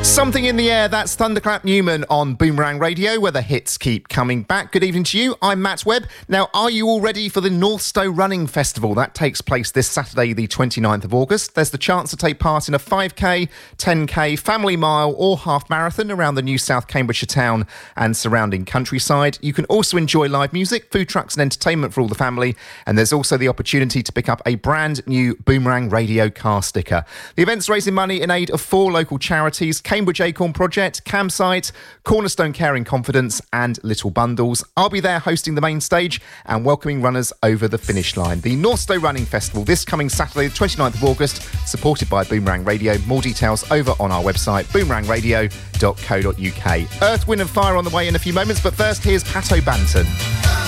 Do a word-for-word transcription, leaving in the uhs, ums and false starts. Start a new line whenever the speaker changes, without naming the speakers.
Something in the Air, that's Thunderclap Newman on Boomerang Radio, where the hits keep coming back. Good evening to you, I'm Matt Webb. Now, are you all ready for the Northstowe Running Festival? That takes place this Saturday, the twenty-ninth of August. There's the chance to take part in a five K, ten K, family mile or half marathon around the new South Cambridgeshire town and surrounding countryside. You can also enjoy live music, food trucks and entertainment for all the family. And there's also the opportunity to pick up a brand new Boomerang Radio car sticker. The event's raising money in aid of four local charities: Cambridge Acorn Project, Campsite, Cornerstone Caring Confidence and Little Bundles. I'll be there hosting the main stage and welcoming runners over the finish line. The Northstowe Running Festival this coming Saturday the twenty-ninth of August, supported by Boomerang Radio. More details over on our website, boomerang radio dot co dot uk. Earth, Wind and Fire on the way in a few moments, but first here's Pat O'Banton.